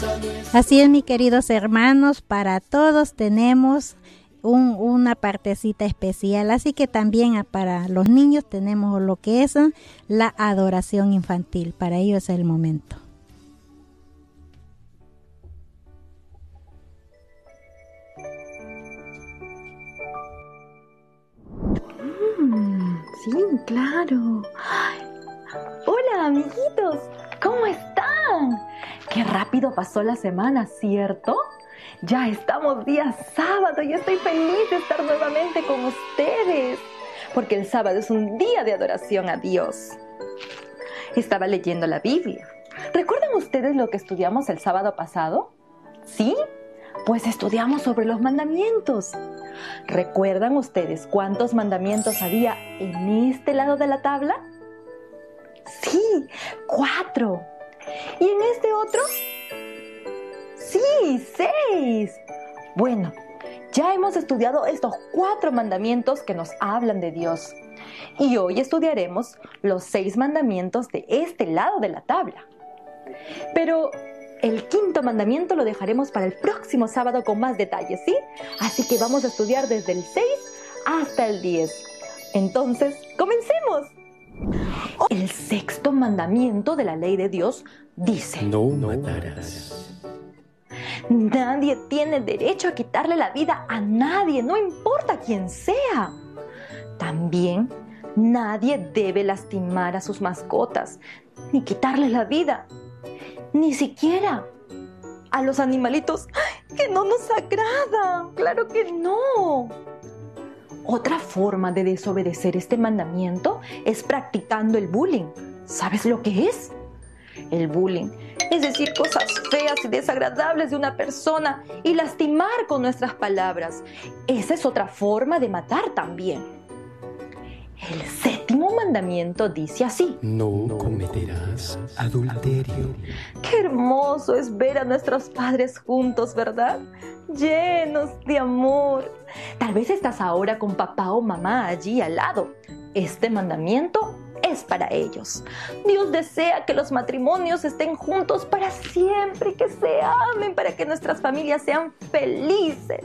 Así es, mis queridos hermanos, para todos tenemos una partecita especial, así que también para los niños tenemos lo que es la adoración infantil. Para ellos es el momento. Sí, claro. Ay, hola, amiguitos. ¿Cómo están? Qué rápido pasó la semana, ¿cierto? Ya estamos día sábado y estoy feliz de estar nuevamente con ustedes, porque el sábado es un día de adoración a Dios. Estaba leyendo la Biblia. ¿Recuerdan ustedes lo que estudiamos el sábado pasado? ¿Sí? Pues estudiamos sobre los mandamientos. ¿Recuerdan ustedes cuántos mandamientos había en este lado de la tabla? Sí, 4. ¿Y en este otro? Sí, 6. Bueno, ya hemos estudiado estos 4 mandamientos que nos hablan de Dios. Y hoy estudiaremos los 6 mandamientos de este lado de la tabla. Pero el 5.º mandamiento lo dejaremos para el próximo sábado con más detalles, ¿sí? Así que vamos a estudiar desde el 6 hasta el 10. Entonces, ¡comencemos! El 6.º mandamiento de la ley de Dios dice: No matarás. Nadie tiene derecho a quitarle la vida a nadie, no importa quién sea. También nadie debe lastimar a sus mascotas, ni quitarles la vida, ni siquiera a los animalitos que no nos agradan. ¡Claro que no! Otra forma de desobedecer este mandamiento es practicando el bullying. ¿Sabes lo que es? El bullying es decir cosas feas y desagradables de una persona y lastimar con nuestras palabras. Esa es otra forma de matar también. El 7.º mandamiento dice así: No cometerás adulterio. Qué hermoso es ver a nuestros padres juntos, ¿verdad? Llenos de amor. Tal vez estás ahora con papá o mamá allí al lado. Este mandamiento es para ellos. Dios desea que los matrimonios estén juntos para siempre, que se amen, para que nuestras familias sean felices.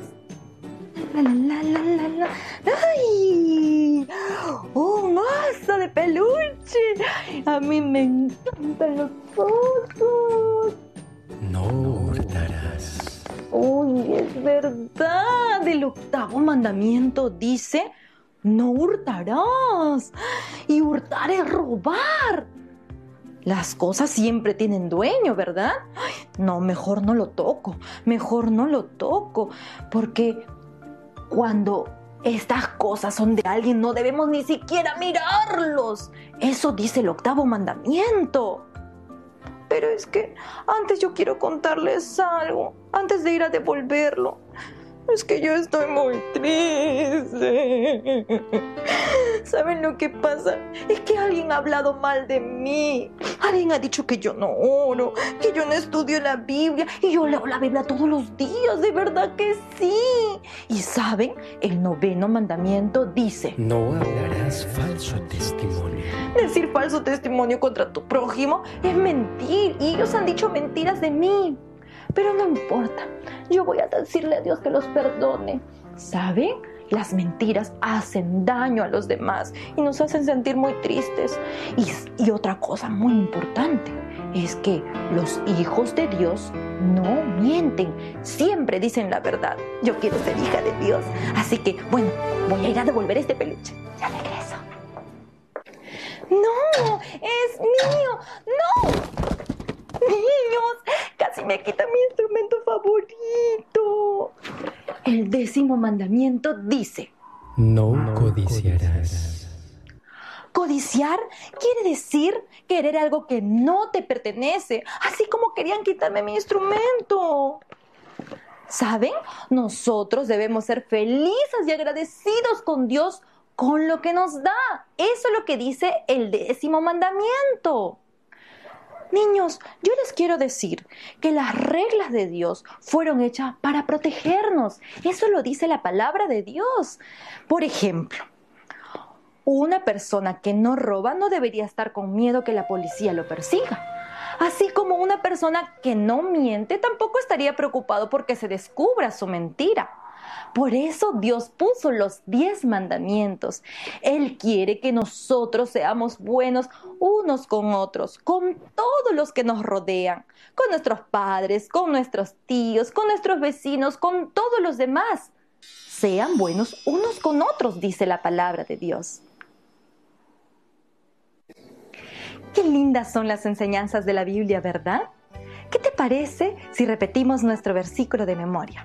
¡Ay! ¡Un oso de peluche! A mí me encantan los osos. No hurtarás. ¡Uy, es verdad! El 8.º mandamiento dice: no hurtarás. Y hurtar es robar. Las cosas siempre tienen dueño, ¿verdad? Ay, no, mejor no lo toco. Mejor no lo toco. Porque cuando estas cosas son de alguien, no debemos ni siquiera mirarlos. Eso dice el 8.º mandamiento. Pero es que antes yo quiero contarles algo, antes de ir a devolverlo. Es que yo estoy muy triste. ¿Saben lo que pasa? Es que alguien ha hablado mal de mí. Alguien ha dicho que yo no oro, que yo no estudio la Biblia. Y yo leo la Biblia todos los días, de verdad que sí. Y ¿saben? El 9.º mandamiento dice: No hablarás falso testimonio. Decir falso testimonio contra tu prójimo es mentir. Y ellos han dicho mentiras de mí. Pero no importa, yo voy a decirle a Dios que los perdone. ¿Saben? Las mentiras hacen daño a los demás y nos hacen sentir muy tristes. Y otra cosa muy importante es que los hijos de Dios no mienten, siempre dicen la verdad. Yo quiero ser hija de Dios, así que, bueno, voy a ir a devolver este peluche. Ya regreso. ¡No! ¡Es mío! ¡No! ¡Niños! Casi me quitan mi instrumento favorito. El 10.º mandamiento dice: No codiciarás. Codiciar quiere decir querer algo que no te pertenece, así como querían quitarme mi instrumento. ¿Saben? Nosotros debemos ser felices y agradecidos con Dios con lo que nos da. Eso es lo que dice el 10.º mandamiento. Niños, yo les quiero decir que las reglas de Dios fueron hechas para protegernos. Eso lo dice la palabra de Dios. Por ejemplo, una persona que no roba no debería estar con miedo que la policía lo persiga. Así como una persona que no miente tampoco estaría preocupado porque se descubra su mentira. Por eso Dios puso los 10 mandamientos. Él quiere que nosotros seamos buenos unos con otros, con todos los que nos rodean, con nuestros padres, con nuestros tíos, con nuestros vecinos, con todos los demás. Sean buenos unos con otros, dice la palabra de Dios. Qué lindas son las enseñanzas de la Biblia, ¿verdad? ¿Qué te parece si repetimos nuestro versículo de memoria?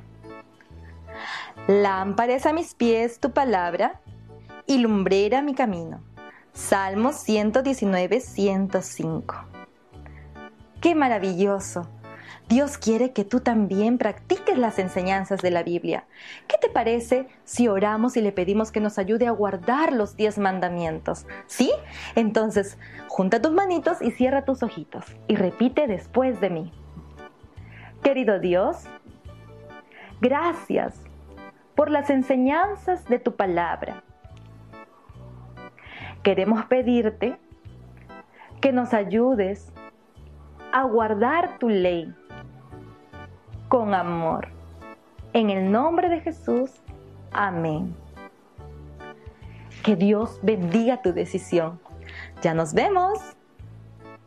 Lámpara es a mis pies tu palabra y lumbrera mi camino. Salmos 119, 105. ¡Qué maravilloso! Dios quiere que tú también practiques las enseñanzas de la Biblia. ¿Qué te parece si oramos y le pedimos que nos ayude a guardar los 10 mandamientos? ¿Sí? Entonces, junta tus manitos y cierra tus ojitos y repite después de mí. Querido Dios, gracias por las enseñanzas de tu palabra. Queremos pedirte que nos ayudes a guardar tu ley con amor. En el nombre de Jesús, amén. Que Dios bendiga tu decisión. Ya nos vemos.